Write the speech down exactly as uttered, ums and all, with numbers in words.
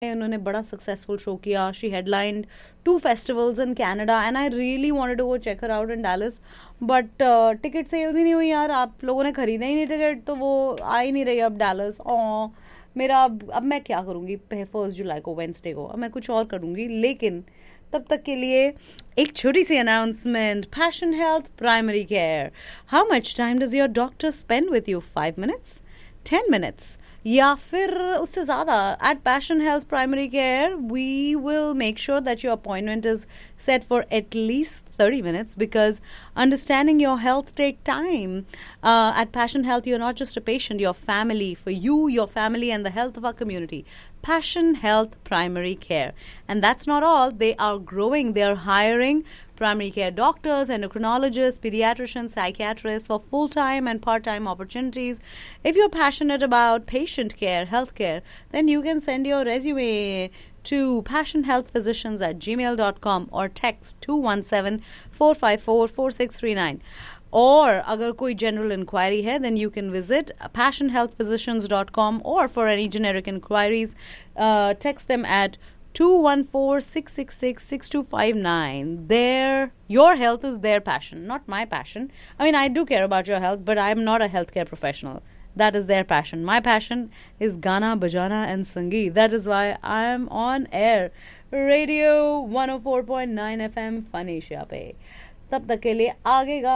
उन्होंने बड़ा successful show किया. She हेडलाइंड to festivals in Canada and I really wanted to go check her out in Dallas, but ticket sales ही नहीं हुई यार. आप लोगों ने खरीदा ही नहीं टिकट, तो वो आ ही नहीं रही अब डैलस. ओ मेरा अब अब मैं क्या करूँगी फर्स्ट जुलाई को, वेंसडे को. अब मैं कुछ और करूँगी, लेकिन तब तक के लिए एक छोटी सी announcement. Passion health primary care. How much time does your doctor spend with you? Five minutes, ten minutes, या फिर उससे ज़्यादा? Eight passion health primary care we will make sure that your appointment is set for at least thirty minutes, because understanding your health take time. Uh, at Passion Health, you're not just a patient, you're family. For you, your family, and the health of our community. Passion Health Primary Care. And that's not all. They are growing. They are hiring primary care doctors, endocrinologists, pediatricians, psychiatrists for full-time and part-time opportunities. If you're passionate about patient care, healthcare, then you can send your resume to passionhealthphysicians at gmail dot com or text two one seven, four five four, four six three nine. Or agar koi general inquiry hai, then you can visit passion health physicians dot com, or for any generic inquiries, uh, text them at two one four, six six six, six two five nine. Their, your health is their passion, not my passion. I mean, I do care about your health, but I'm not a healthcare professional. That is their passion. My passion is Gana, Bajana and Sangeet. That is why I'm on air. Radio one oh four point nine F M Fun Asia पे. तब तक के लिए आगे